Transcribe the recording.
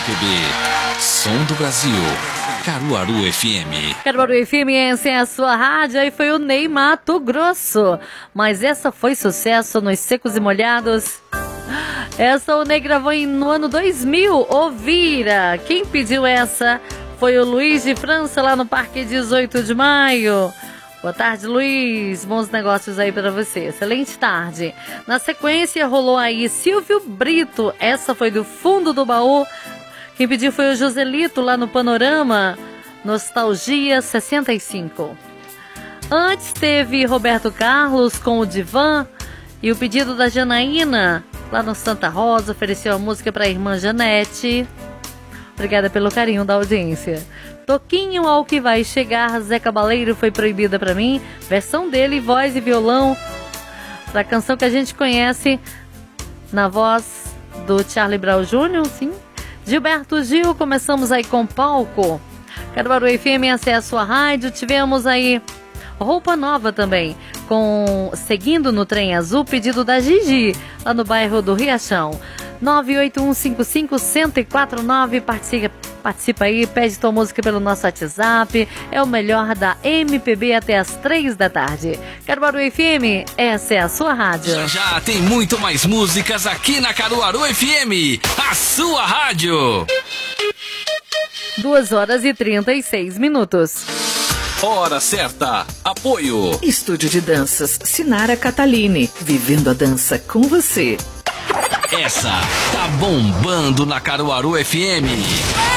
MPB, som do Brasil, Caruaru FM. Caruaru FM, essa é a sua rádio, e foi o Ney Matogrosso. Mas essa foi sucesso nos Secos e Molhados. Essa o Ney gravou no ano 2000, Ouvira. Quem pediu essa foi o Luiz de França, lá no Parque 18 de Maio. Boa tarde, Luiz. Bons negócios aí para você. Excelente tarde. Na sequência, rolou aí Silvio Brito. Essa foi do fundo do baú. Quem pediu foi o Joselito, lá no Panorama. Nostalgia 65. Antes teve Roberto Carlos com o Divã. E o pedido da Janaína, lá no Santa Rosa, ofereceu a música para a irmã Janete. Obrigada pelo carinho da audiência. Toquinho ao que vai chegar, Zé Cabaleiro, foi proibida pra mim. Versão dele, voz e violão, da canção que a gente conhece na voz do Charlie Brown Jr., sim. Gilberto Gil, começamos aí com Palco. Caruaru FM, essa é a sua rádio. Tivemos aí Roupa Nova também, com Seguindo no Trem Azul, pedido da Gigi, lá no bairro do Riachão. 981551049, participa aí, pede tua música pelo nosso WhatsApp. É o melhor da MPB até as 3 da tarde. Caruaru FM, essa é a sua rádio. Já tem muito mais músicas aqui na Caruaru FM, a sua rádio. 2h36. Hora certa. Apoio. Estúdio de Danças Sinara Catalini. Vivendo a dança com você. Essa tá bombando na Caruaru FM.